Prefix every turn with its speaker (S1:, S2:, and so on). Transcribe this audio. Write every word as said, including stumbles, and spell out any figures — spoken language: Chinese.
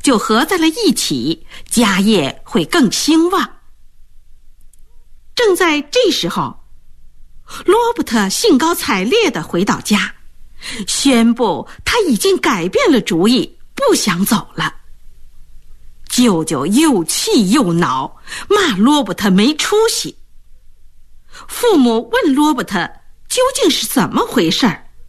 S1: 就合在了一起，家业会更兴旺。正在这时候，罗伯特兴高采烈地回到家，宣布他已经改变了主意，不想走了。舅舅又气又恼，骂罗伯特没出息。父母问罗伯特究竟是怎么回事儿，